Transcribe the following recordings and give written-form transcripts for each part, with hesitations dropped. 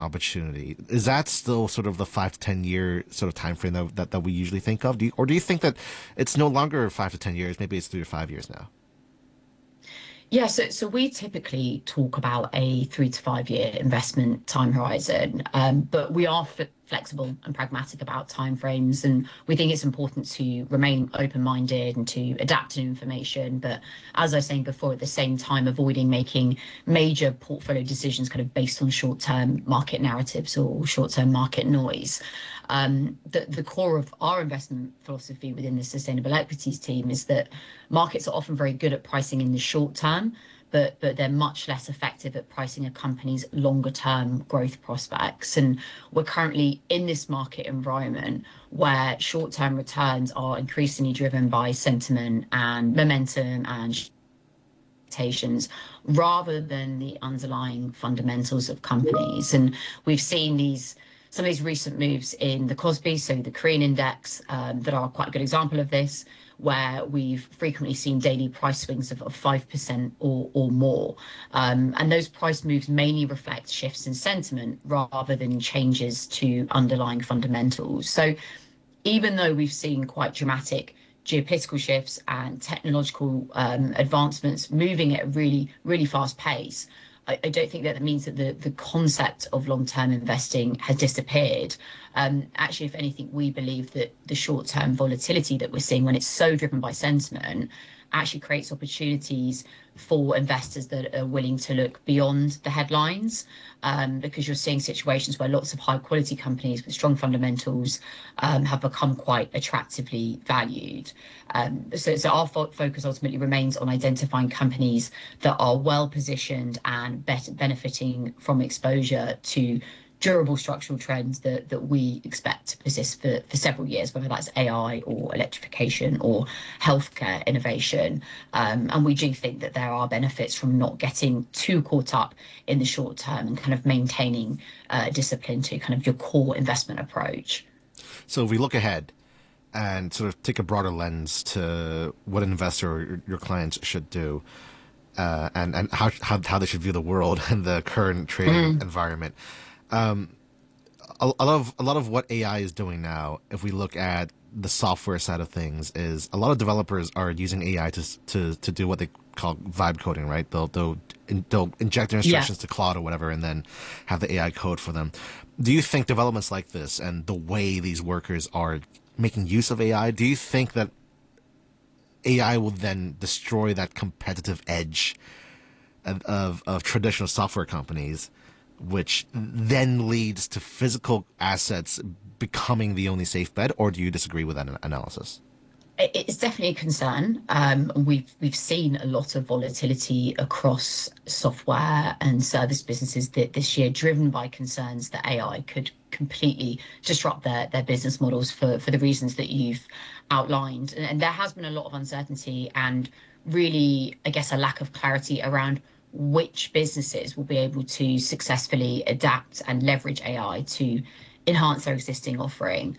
opportunity. Is that still sort of the 5 to 10 year sort of time frame that we usually think of? Or do you think that it's no longer 5 to 10 years? Maybe it's 3 to 5 years now. Yeah, so we typically talk about a 3 to 5 year investment time horizon, but we are f flexible and pragmatic about timeframes, and we think it's important to remain open-minded and to adapt to new information. But as I was saying before, at the same time, avoiding making major portfolio decisions kind of based on short-term market narratives or short-term market noise. The core of our investment philosophy within the sustainable equities team is that markets are often very good at pricing in the short term, but they're much less effective at pricing a company's longer term growth prospects. And we're currently in this market environment where short term returns are increasingly driven by sentiment and momentum and expectations rather than the underlying fundamentals of companies. And we've seen some of these recent moves in the Kospi, so the Korean index, that are quite a good example of this, where we've frequently seen daily price swings of 5% or more. And those price moves mainly reflect shifts in sentiment rather than changes to underlying fundamentals. So even though we've seen quite dramatic geopolitical shifts and technological advancements moving at a really, really fast pace, I don't think that means that the concept of long-term investing has disappeared. Actually, if anything, we believe that the short-term volatility that we're seeing when it's so driven by sentiment actually creates opportunities for investors that are willing to look beyond the headlines, because you're seeing situations where lots of high quality companies with strong fundamentals have become quite attractively valued. So our focus ultimately remains on identifying companies that are well positioned and benefiting from exposure to durable structural trends that we expect to persist for several years, whether that's AI or electrification or healthcare innovation. And we do think that there are benefits from not getting too caught up in the short term and kind of maintaining discipline to kind of your core investment approach. So if we look ahead and sort of take a broader lens to what an investor or your clients should do, and how they should view the world and the current trading Mm, environment. A lot of what AI is doing now, if we look at the software side of things, is a lot of developers are using AI to do what they call vibe coding, right? They'll inject their yeah. instructions to Claude or whatever, and then have the AI code for them. Do you think developments like this and the way these workers are making use of AI, do you think that AI will then destroy that competitive edge of traditional software companies, which then leads to physical assets becoming the only safe bet, or do you disagree with that analysis? It's definitely a concern. We've seen a lot of volatility across software and service businesses this year, driven by concerns that AI could completely disrupt their business models for the reasons that you've outlined. And there has been a lot of uncertainty and really, I guess, a lack of clarity around which businesses will be able to successfully adapt and leverage AI to enhance their existing offering.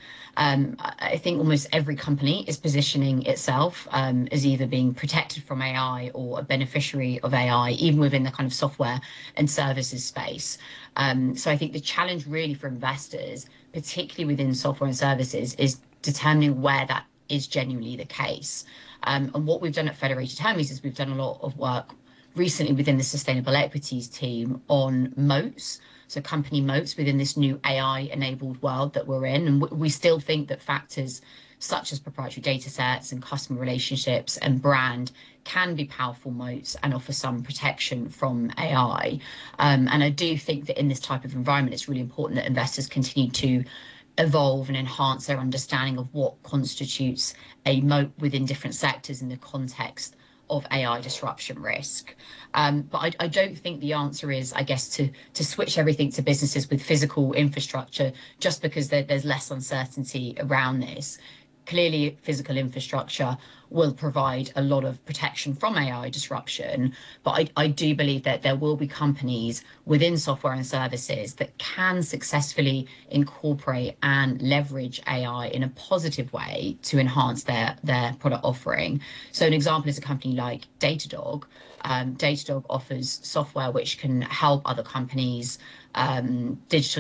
I think almost every company is positioning itself as either being protected from AI or a beneficiary of AI, even within the kind of software and services space. So I think the challenge really for investors, particularly within software and services, is determining where that is genuinely the case. And what we've done at Federated Hermes is we've done a lot of work recently within the sustainable equities team on moats, so company moats within this new AI enabled world that we're in. And we still think that factors such as proprietary data sets and customer relationships and brand can be powerful moats and offer some protection from AI. And I do think that in this type of environment, it's really important that investors continue to evolve and enhance their understanding of what constitutes a moat within different sectors in the context of AI disruption risk. But I don't think the answer is, I guess, to switch everything to businesses with physical infrastructure just because there's less uncertainty around this. Clearly, physical infrastructure will provide a lot of protection from AI disruption, but I do believe that there will be companies within software and services that can successfully incorporate and leverage AI in a positive way to enhance their product offering. So an example is a company like Datadog. Datadog offers software which can help other companies digital